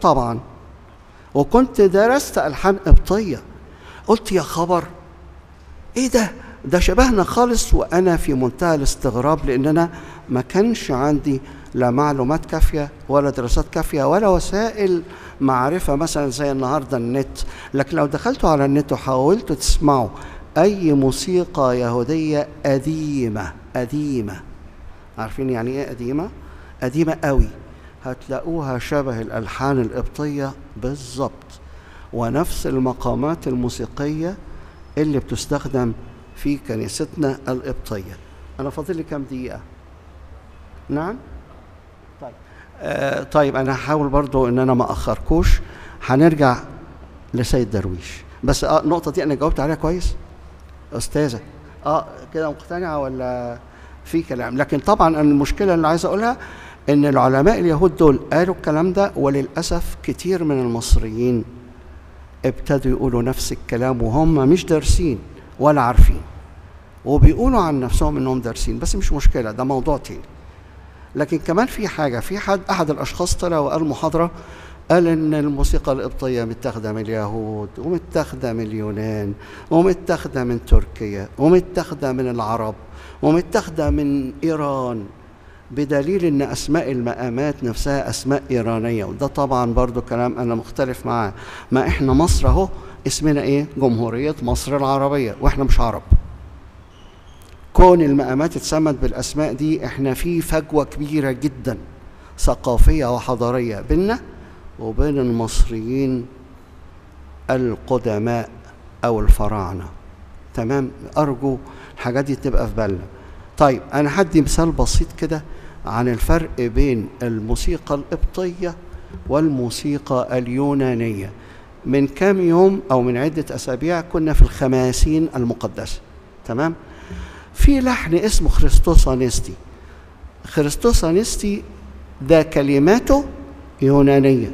طبعا، وكنت درست ألحان قبطية. قلت يا خبر، ايه ده شبهنا خالص. وانا في منتهى الاستغراب، لان انا ما كانش عندي لا معلومات كافيه ولا دراسات كافيه ولا وسائل معرفه مثلا زي النهارده النت. لكن لو دخلتوا على النت وحاولتوا تسمعوا اي موسيقى يهوديه قديمه، عارفين يعني ايه قديمه؟ قديمه قوي، هتلاقوها شبه الالحان القبطيه بالظبط، ونفس المقامات الموسيقيه اللي بتستخدم في كنيستنا القبطية. أنا فاضل لي كام دقيقة؟ نعم؟ طيب. طيب أنا هحاول برضو إن أنا ما أخركوش. هنرجع لسيد درويش، بس النقطة دي أنا جاوبت عليها كويس أستاذة؟ كده مقتنعة ولا في كلام؟ لكن طبعا المشكلة اللي عايز أقولها إن العلماء اليهود دول قالوا الكلام ده، وللأسف كتير من المصريين ابتدوا يقولوا نفس الكلام وهم مش دارسين ولا عارفين، وبيقولوا عن نفسهم انهم دارسين، بس مش مشكله، ده موضوع تاني. لكن كمان في حاجه، في احد الاشخاص طلع وقال محاضره، قال ان الموسيقى القبطيه متاخده من اليهود ومتاخده من اليونان ومتاخده من تركيا ومتاخده من العرب ومتاخده من ايران، بدليل ان اسماء المقامات نفسها اسماء ايرانيه. وده طبعا برضو كلام انا مختلف معاه. ما احنا مصر اهو اسمنا ايه؟ جمهوريه مصر العربيه، واحنا مش عرب. كون المقامات اتسمت بالاسماء دي، احنا في فجوه كبيره جدا ثقافيه وحضاريه بيننا وبين المصريين القدماء او الفراعنه. تمام؟ ارجو الحاجات دي تبقى في بالنا. طيب انا هدي مثال بسيط كده عن الفرق بين الموسيقى القبطيه والموسيقى اليونانيه. من كام يوم او من عده اسابيع كنا في الخماسين المقدسه، تمام؟ في لحن اسمه خريستوس انستي. خريستوس انستي ده كلماته يونانيه،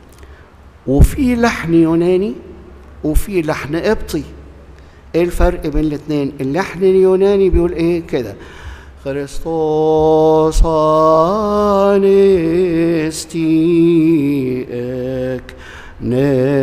وفي لحن يوناني وفي لحن قبطي. ايه الفرق بين الاثنين؟ اللحن اليوناني بيقول ايه كده: خريستوس انستي اك